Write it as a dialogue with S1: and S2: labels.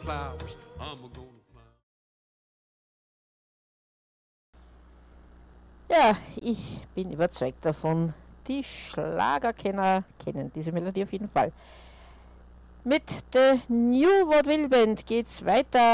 S1: clouds. I'm a gonna climb.
S2: Ja, ich bin überzeugt davon, die Schlagerkenner kennen diese Melodie auf jeden Fall. Mit der New Vaudeville Band geht's weiter.